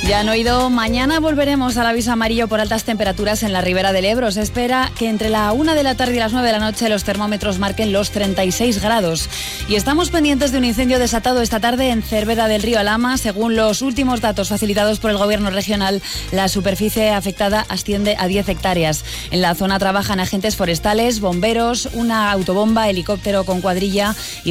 Ya han oído, mañana volveremos al aviso amarillo por altas temperaturas en la ribera del Ebro. Se espera que entre la 1 de la tarde y las 9 de la noche los termómetros marquen los 36 grados. Y estamos pendientes de un incendio desatado esta tarde en Cervera del Río Alhama. Según los últimos datos facilitados por el gobierno regional, la superficie afectada asciende a 10 hectáreas. En la zona trabajan agentes forestales, bomberos, una autobomba, helicóptero con cuadrilla y